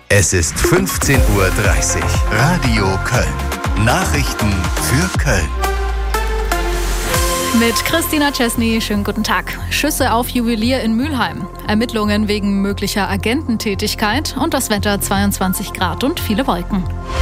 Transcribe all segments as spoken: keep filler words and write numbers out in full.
Es ist fünfzehn Uhr dreißig. Radio Köln. Nachrichten für Köln. Mit Christina Chesney, schönen guten Tag. Schüsse auf Juwelier in Mülheim. Ermittlungen wegen möglicher Agententätigkeit und das Wetter zweiundzwanzig Grad und viele Wolken.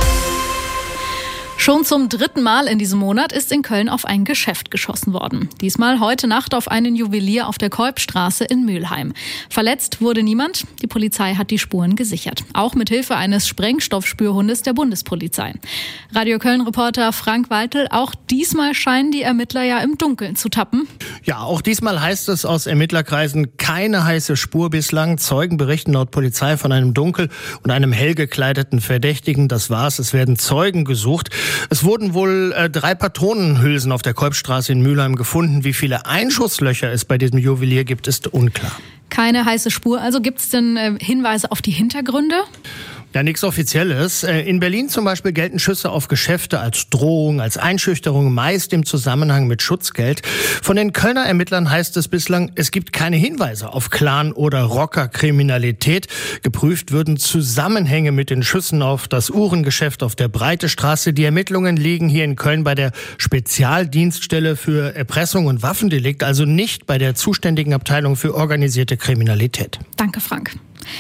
Schon zum dritten Mal in diesem Monat ist in Köln auf ein Geschäft geschossen worden. Diesmal heute Nacht auf einen Juwelier auf der Kolbstraße in Mülheim. Verletzt wurde niemand. Die Polizei hat die Spuren gesichert. Auch mit Hilfe eines Sprengstoffspürhundes der Bundespolizei. Radio Köln-Reporter Frank Waltel, auch diesmal scheinen die Ermittler ja im Dunkeln zu tappen. Ja, auch diesmal heißt es aus Ermittlerkreisen keine heiße Spur bislang. Zeugen berichten laut Polizei von einem dunkel und einem hell gekleideten Verdächtigen. Das war's. Es werden Zeugen gesucht. Es wurden wohl äh, drei Patronenhülsen auf der Kolbstraße in Mülheim gefunden. Wie viele Einschusslöcher es bei diesem Juwelier gibt, ist unklar. Keine heiße Spur. Also gibt es denn äh, Hinweise auf die Hintergründe? Ja, nichts Offizielles. In Berlin zum Beispiel gelten Schüsse auf Geschäfte als Drohung, als Einschüchterung, meist im Zusammenhang mit Schutzgeld. Von den Kölner Ermittlern heißt es bislang, es gibt keine Hinweise auf Clan- oder Rockerkriminalität. Geprüft würden Zusammenhänge mit den Schüssen auf das Uhrengeschäft auf der Breite Straße. Die Ermittlungen liegen hier in Köln bei der Spezialdienststelle für Erpressung und Waffendelikt, also nicht bei der zuständigen Abteilung für organisierte Kriminalität. Danke, Frank.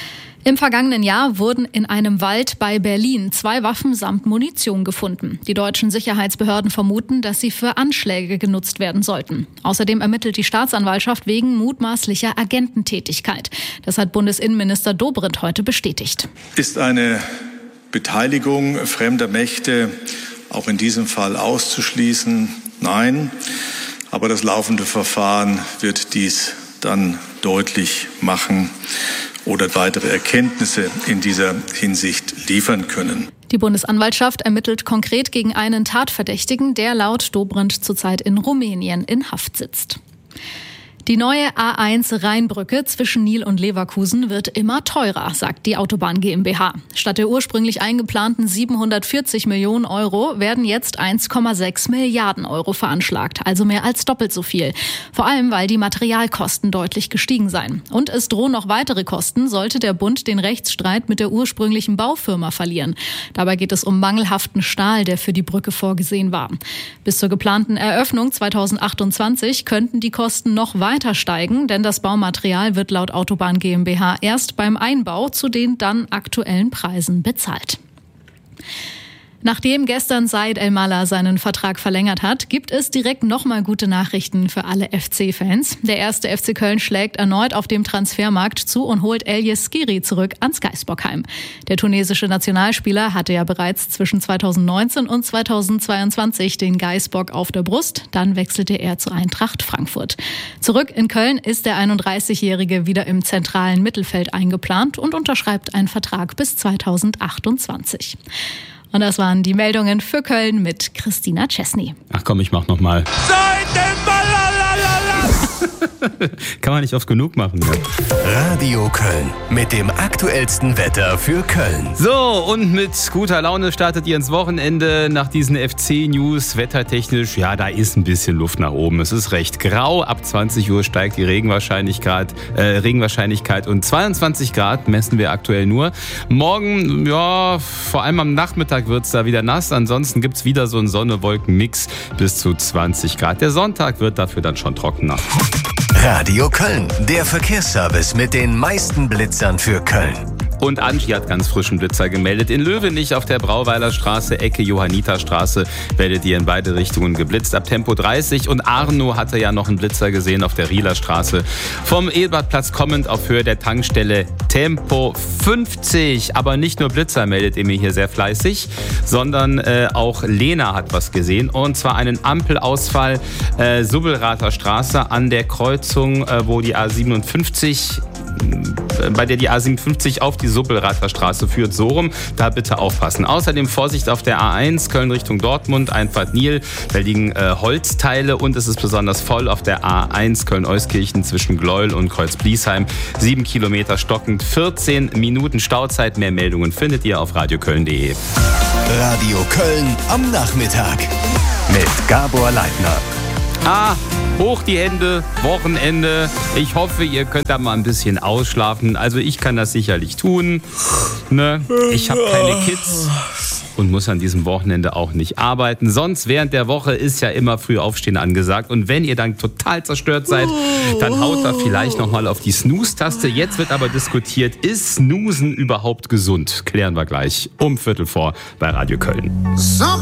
Im vergangenen Jahr wurden in einem Wald bei Berlin zwei Waffen samt Munition gefunden. Die deutschen Sicherheitsbehörden vermuten, dass sie für Anschläge genutzt werden sollten. Außerdem ermittelt die Staatsanwaltschaft wegen mutmaßlicher Agententätigkeit. Das hat Bundesinnenminister Dobrindt heute bestätigt. Ist eine Beteiligung fremder Mächte auch in diesem Fall auszuschließen? Nein. Aber das laufende Verfahren wird dies dann deutlich machen oder weitere Erkenntnisse in dieser Hinsicht liefern können. Die Bundesanwaltschaft ermittelt konkret gegen einen Tatverdächtigen, der laut Dobrindt zurzeit in Rumänien in Haft sitzt. Die neue A eins Rheinbrücke zwischen Nil und Leverkusen wird immer teurer, sagt die Autobahn GmbH. Statt der ursprünglich eingeplanten siebenhundertvierzig Millionen Euro werden jetzt eins Komma sechs Milliarden Euro veranschlagt, also mehr als doppelt so viel. Vor allem, weil die Materialkosten deutlich gestiegen seien. Und es drohen noch weitere Kosten, sollte der Bund den Rechtsstreit mit der ursprünglichen Baufirma verlieren. Dabei geht es um mangelhaften Stahl, der für die Brücke vorgesehen war. Bis zur geplanten Eröffnung zweitausendachtundzwanzig könnten die Kosten noch weiter weiter steigen, denn das Baumaterial wird laut Autobahn GmbH erst beim Einbau zu den dann aktuellen Preisen bezahlt. Nachdem gestern Said El-Mallah seinen Vertrag verlängert hat, gibt es direkt nochmal gute Nachrichten für alle F C-Fans. Der erste F C Köln schlägt erneut auf dem Transfermarkt zu und holt Elias Skiri zurück ans Geisbockheim. Der tunesische Nationalspieler hatte ja bereits zwischen zweitausendneunzehn und zweitausendzweiundzwanzig den Geisbock auf der Brust. Dann wechselte er zu Eintracht Frankfurt. Zurück in Köln ist der einunddreißigjährige wieder im zentralen Mittelfeld eingeplant und unterschreibt einen Vertrag bis zweitausendachtundzwanzig. Und das waren die Meldungen für Köln mit Christina Chesney. Ach komm, ich mach nochmal. Kann man nicht oft genug machen. Ne? Radio Köln mit dem aktuellsten Wetter für Köln. So, und mit guter Laune startet ihr ins Wochenende nach diesen F C-News. Wettertechnisch, ja, da ist ein bisschen Luft nach oben. Es ist recht grau. Ab zwanzig Uhr steigt die Regenwahrscheinlichkeit, äh, Regenwahrscheinlichkeit und zweiundzwanzig Grad messen wir aktuell nur. Morgen, ja, vor allem am Nachmittag wird es da wieder nass. Ansonsten gibt es wieder so einen Sonne-Wolken-Mix bis zu zwanzig Grad. Der Sonntag wird dafür dann schon trockener. Radio Köln, der Verkehrsservice mit den meisten Blitzern für Köln. Und Angie hat ganz frischen Blitzer gemeldet. In Löwenich auf der Brauweiler Straße, Ecke Johanniterstraße, werdet ihr in beide Richtungen geblitzt ab Tempo dreißig. Und Arno hatte ja noch einen Blitzer gesehen auf der Rieler Straße. Vom Ebertplatz kommend auf Höhe der Tankstelle Tempo fünfzig. Aber nicht nur Blitzer meldet ihr mir hier sehr fleißig, sondern äh, auch Lena hat was gesehen. Und zwar einen Ampelausfall äh, Subbelrather Straße an der Kreuzung, äh, wo die A siebenundfünfzig bei der die A siebenundfünfzig auf die Subbelrather Straße führt, so rum. Da bitte aufpassen. Außerdem Vorsicht auf der A eins, Köln Richtung Dortmund, Einfahrt Nil. Da liegen äh, Holzteile und es ist besonders voll auf der A eins Köln-Euskirchen zwischen Gleuel und Kreuz-Bliesheim. Sieben Kilometer stockend, vierzehn Minuten Stauzeit. Mehr Meldungen findet ihr auf radioköln punkt de. Radio Köln am Nachmittag mit Gabor Leitner. Ah, Hoch die Hände, Wochenende. Ich hoffe, ihr könnt da mal ein bisschen ausschlafen. Also ich kann das sicherlich tun. Ne? Ich habe keine Kids und muss an diesem Wochenende auch nicht arbeiten. Sonst während der Woche ist ja immer früh aufstehen angesagt. Und wenn ihr dann total zerstört seid, dann haut da vielleicht nochmal auf die Snooze-Taste. Jetzt wird aber diskutiert, ist Snoozen überhaupt gesund? Klären wir gleich um Viertel vor bei Radio Köln.